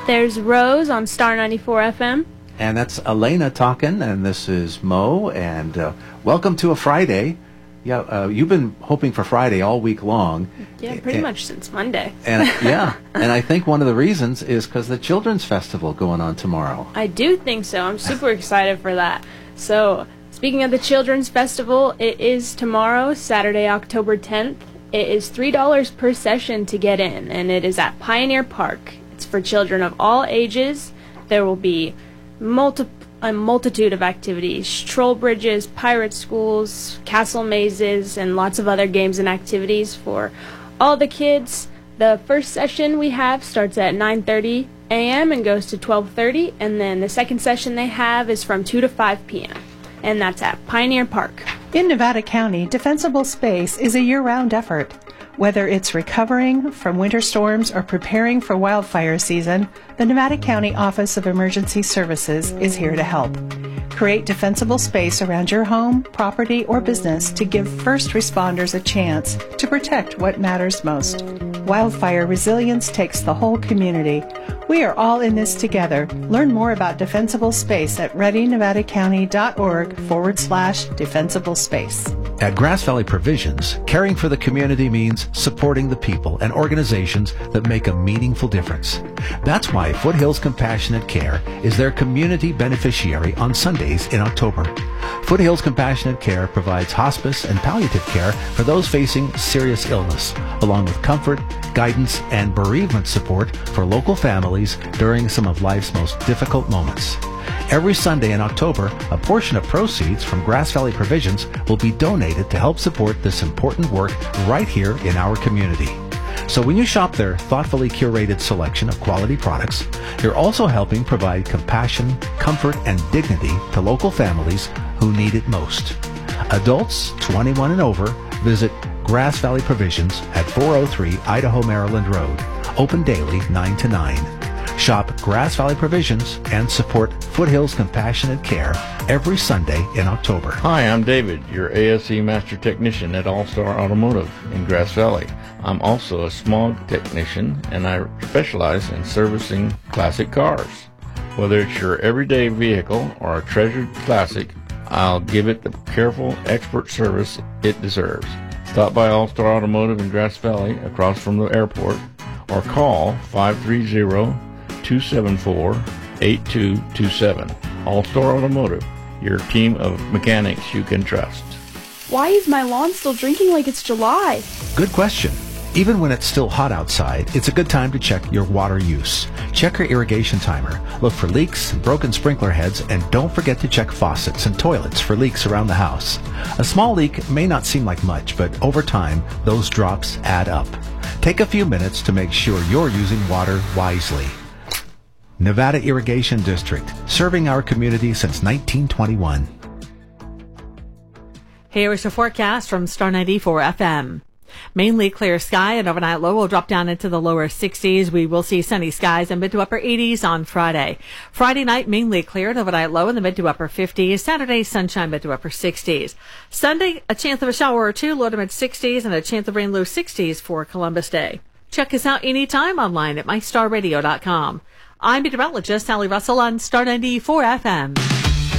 There's Rose on Star 94 FM. And that's Elena talking, and this is Mo, and welcome to a Friday. Yeah, you've been hoping for Friday all week long. Yeah, pretty much since Monday. And and I think one of the reasons is because the Children's Festival going on tomorrow. I do think so. I'm super excited for that. So, speaking of the Children's Festival, it is tomorrow, Saturday, October 10th. It is $3 per session to get in, and it is at Pioneer Park. It's for children of all ages. There will be a multitude of activities: troll bridges, pirate schools, castle mazes, and lots of other games and activities for all the kids. The first session we have starts at 9:30 a.m. and goes to 12:30, and then the second session they have is from 2 to 5 p.m., and that's at Pioneer Park. In Nevada County, Defensible Space is a year-round effort. Whether it's recovering from winter storms or preparing for wildfire season, the Nevada County Office of Emergency Services is here to help. Create defensible space around your home, property, or business to give first responders a chance to protect what matters most. Wildfire resilience takes the whole community. We are all in this together. Learn more about defensible space at readynevadacounty.org/defensible space. At Grass Valley Provisions, caring for the community means supporting the people and organizations that make a meaningful difference. That's why Foothills Compassionate Care is their community beneficiary on Sundays in October. Foothills Compassionate Care provides hospice and palliative care for those facing serious illness, along with comfort, guidance, and bereavement support for local families during some of life's most difficult moments. Every Sunday in October, a portion of proceeds from Grass Valley Provisions will be donated to help support this important work right here in our community. So when you shop their thoughtfully curated selection of quality products, you're also helping provide compassion, comfort, and dignity to local families who need it most. Adults 21 and over, visit Grass Valley Provisions at 403 Idaho, Maryland Road. Open daily 9 to 9. Shop Grass Valley Provisions and support Foothills Compassionate Care every Sunday in October. Hi, I'm David, your ASE Master Technician at All-Star Automotive in Grass Valley. I'm also a smog technician, and I specialize in servicing classic cars. Whether it's your everyday vehicle or a treasured classic, I'll give it the careful, expert service it deserves. Stop by All-Star Automotive in Grass Valley across from the airport, or call 530-274-8227. All-Star Automotive, your team of mechanics you can trust. Why is my lawn still drinking like it's July? Good question. Even when it's still hot outside, it's a good time to check your water use. Check your irrigation timer, look for leaks, broken sprinkler heads, and don't forget to check faucets and toilets for leaks around the house. A small leak may not seem like much, but over time, those drops add up. Take a few minutes to make sure you're using water wisely. Nevada Irrigation District, serving our community since 1921. Here is your forecast from Star 94 FM. Mainly clear sky, and overnight low will drop down into the lower 60s. We will see sunny skies and mid to upper 80s on Friday. Friday night, mainly clear, and overnight low in the mid to upper 50s. Saturday, sunshine, mid to upper 60s. Sunday, a chance of a shower or two, low to mid 60s, and a chance of rain, low 60s for Columbus Day. Check us out anytime online at mystarradio.com. I'm meteorologist Sally Russell on Star 94 FM.